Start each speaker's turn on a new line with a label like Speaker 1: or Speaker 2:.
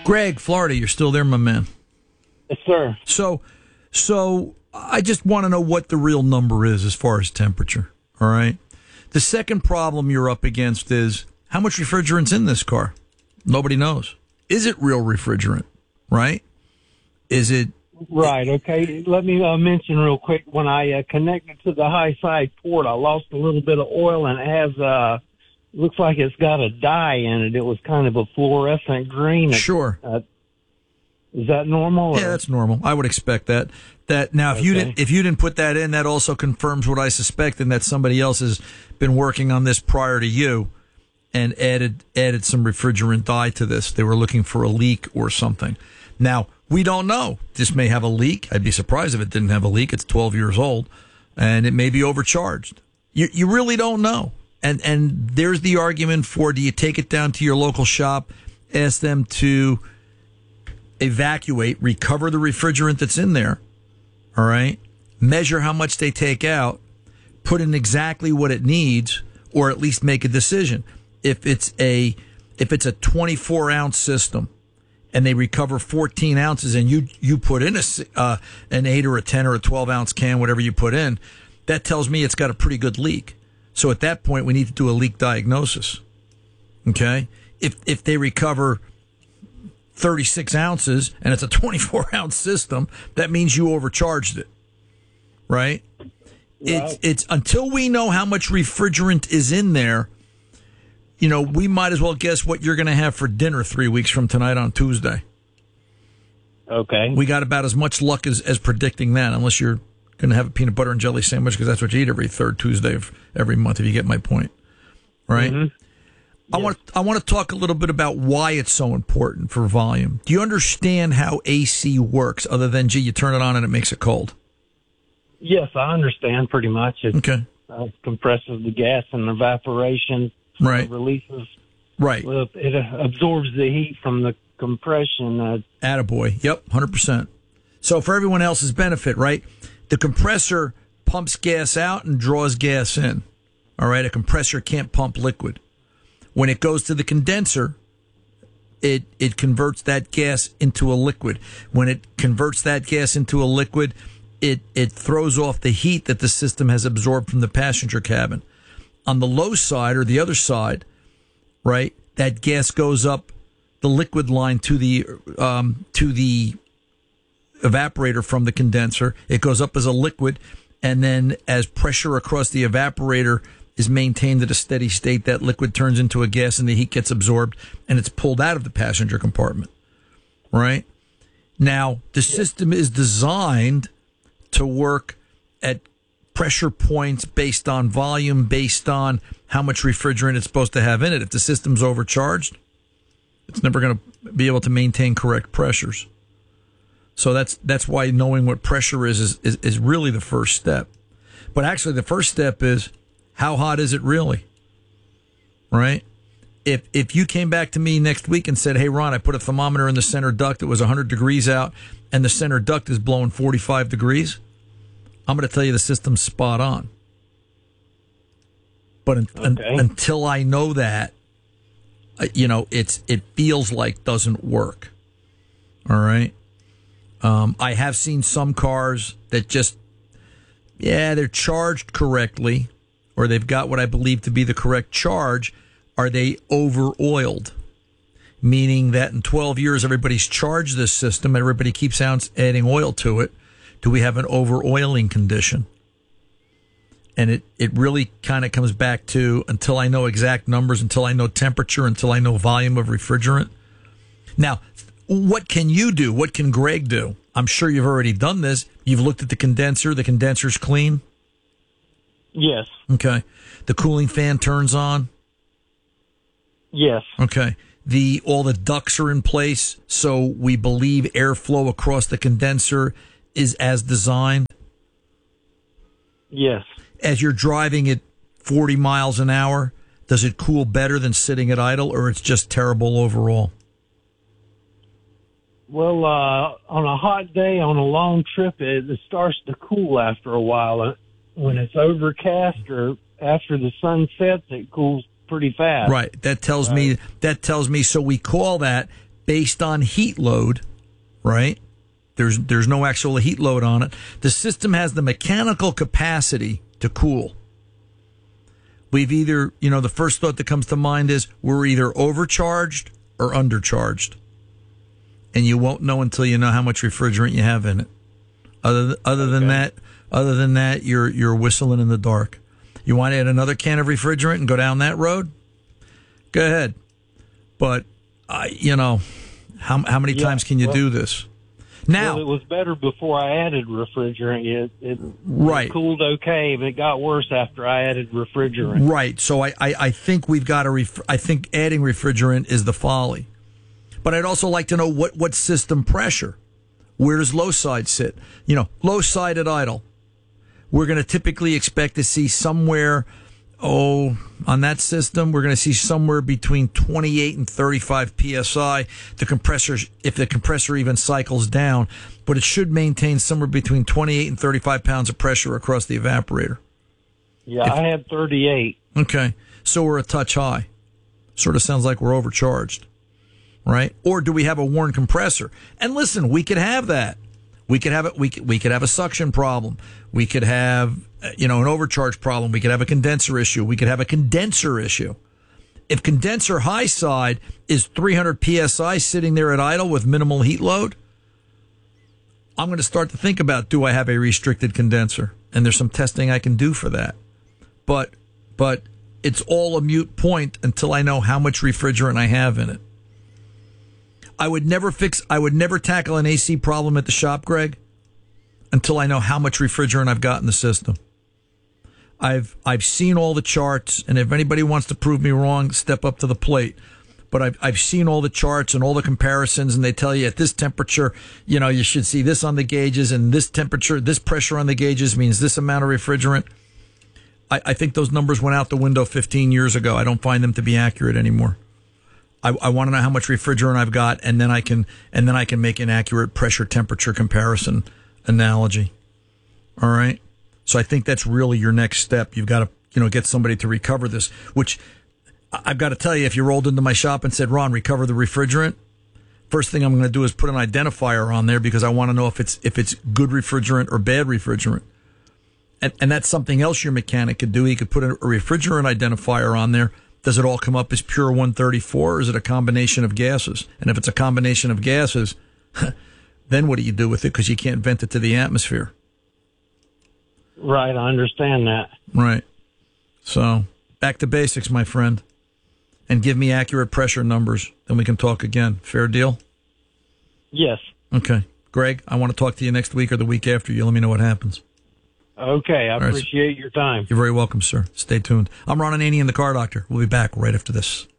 Speaker 1: Greg, Florida, you're still there, my man.
Speaker 2: Yes, sir.
Speaker 1: So I just want to know what the real number is as far as temperature. All right. The second problem you're up against is how much refrigerant's in this car. Nobody knows. Is it real refrigerant? Right? Is it?
Speaker 2: Right. Okay. Let me mention real quick. When I connected to the high side port, I lost a little bit of oil, and it has looks like it's got a dye in it. It was kind of a fluorescent green.
Speaker 1: Sure.
Speaker 2: Is that normal?
Speaker 1: Yeah, that's normal. I would expect that. Now, if you didn't put that in, that also confirms what I suspect, and that somebody else has been working on this prior to you and added some refrigerant dye to this. They were looking for a leak or something. Now, we don't know. This may have a leak. I'd be surprised if it didn't have a leak. It's 12 years old, and it may be overcharged. You really don't know. And there's the argument for, do you take it down to your local shop, ask them to evacuate, recover the refrigerant that's in there, all right, measure how much they take out, put in exactly what it needs, or at least make a decision. If it's a 24-ounce system and they recover 14 ounces and you put in an 8 or a 10 or a 12-ounce can, whatever you put in, that tells me it's got a pretty good leak. So at that point, we need to do a leak diagnosis. Okay? If they recover 36 ounces and it's a 24-ounce system, that means you overcharged it. Right? It's until we know how much refrigerant is in there, we might as well guess what you're going to have for dinner 3 weeks from tonight on Tuesday.
Speaker 2: Okay.
Speaker 1: We got about as much luck as predicting that, unless you're going to have a peanut butter and jelly sandwich, because that's what you eat every third Tuesday of every month, if you get my point. Right? Mm-hmm. Yes. I want to talk a little bit about why it's so important for volume. Do you understand how AC works, other than, you turn it on and it makes it cold?
Speaker 2: Yes, I understand pretty much.
Speaker 1: Okay.
Speaker 2: Compresses the gas and evaporation.
Speaker 1: Right.
Speaker 2: Releases.
Speaker 1: Right.
Speaker 2: It absorbs the heat from the compression.
Speaker 1: Attaboy. Yep, 100%. So for everyone else's benefit, right, the compressor pumps gas out and draws gas in. All right, a compressor can't pump liquid. When it goes to the condenser, it converts that gas into a liquid. When it converts that gas into a liquid, it throws off the heat that the system has absorbed from the passenger cabin. On the low side, or the other side, right, that gas goes up the liquid line to the evaporator from the condenser. It goes up as a liquid, and then as pressure across the evaporator is maintained at a steady state, that liquid turns into a gas and the heat gets absorbed and it's pulled out of the passenger compartment. Right? Now, the system is designed to work at pressure points based on volume, based on how much refrigerant it's supposed to have in it. If the system's overcharged, it's never going to be able to maintain correct pressures. So that's why knowing what pressure is really the first step. But actually, the first step is, how hot is it really? Right? If you came back to me next week and said, hey, Ron, I put a thermometer in the center duct, it was 100 degrees out, and the center duct is blowing 45 degrees, I'm going to tell you the system's spot on. But until I know that, it feels like doesn't work. All right? I have seen some cars that just, they're charged correctly, or they've got what I believe to be the correct charge. Are they over-oiled? Meaning that in 12 years, everybody's charged this system, and everybody keeps adding oil to it. Do we have an over-oiling condition? And it really kind of comes back to, until I know exact numbers, until I know temperature, until I know volume of refrigerant. Now, what can you do? What can Greg do? I'm sure you've already done this. You've looked at the condenser. The condenser's clean?
Speaker 2: Yes.
Speaker 1: Okay. The cooling fan turns on?
Speaker 2: Yes.
Speaker 1: Okay. All the ducts are in place, so we believe airflow across the condenser is as designed?
Speaker 2: Yes.
Speaker 1: As you're driving at 40 miles an hour, does it cool better than sitting at idle, or it's just terrible overall?
Speaker 2: Well, on a hot day, on a long trip, it starts to cool after a while. When it's overcast or after the sun sets, it cools pretty fast.
Speaker 1: Right. That tells me, so we call that based on heat load, right? There's no actual heat load on it. The system has the mechanical capacity to cool. We've either, the first thought that comes to mind is we're either overcharged or undercharged. And you won't know until you know how much refrigerant you have in it. Other than that, you're whistling in the dark. You want to add another can of refrigerant and go down that road? Go ahead. But how many times can you do this? Now,
Speaker 2: it was better before I added refrigerant.
Speaker 1: Right.
Speaker 2: It cooled okay, but it got worse after I added refrigerant.
Speaker 1: Right. So I think we've got I think adding refrigerant is the folly. But I'd also like to know what system pressure. Where does low side sit? Low side at idle. We're going to typically expect to see somewhere, on that system, we're going to see somewhere between 28 and 35 PSI. If the compressor even cycles down, but it should maintain somewhere between 28 and 35 pounds of pressure across the evaporator.
Speaker 2: Yeah, I had 38.
Speaker 1: Okay. So we're a touch high. Sort of sounds like we're overcharged, right? Or do we have a worn compressor? And listen, we could have that. We could have it. We could have a suction problem. We could have, an overcharge problem. We could have a condenser issue. We could have a condenser issue. If condenser high side is 300 PSI sitting there at idle with minimal heat load, I'm going to start to think about, do I have a restricted condenser? And there's some testing I can do for that. But it's all a moot point until I know how much refrigerant I have in it. I would never tackle an AC problem at the shop, Greg, until I know how much refrigerant I've got in the system. I've seen all the charts, and if anybody wants to prove me wrong, step up to the plate. But I've seen all the charts and all the comparisons, and they tell you at this temperature, you should see this on the gauges, and this temperature, this pressure on the gauges means this amount of refrigerant. I think those numbers went out the window 15 years ago. I don't find them to be accurate anymore. I want to know how much refrigerant I've got, and then I can make an accurate pressure temperature comparison analogy. All right. So I think that's really your next step. You've got to get somebody to recover this. Which I've got to tell you, if you rolled into my shop and said, "Ron, recover the refrigerant," first thing I'm going to do is put an identifier on there because I want to know if it's good refrigerant or bad refrigerant. And that's something else your mechanic could do. He could put a refrigerant identifier on there. Does it all come up as pure 134, or is it a combination of gases? And if it's a combination of gases, then what do you do with it? Because you can't vent it to the atmosphere.
Speaker 2: Right, I understand that.
Speaker 1: Right. So, back to basics, my friend. And give me accurate pressure numbers. Then we can talk again. Fair deal?
Speaker 2: Yes.
Speaker 1: Okay. Greg, I want to talk to you next week or the week after. You let me know what happens.
Speaker 2: Okay, I appreciate your time.
Speaker 1: You're very welcome, sir. Stay tuned. I'm Ron Ananian, the Car Doctor. We'll be back right after this.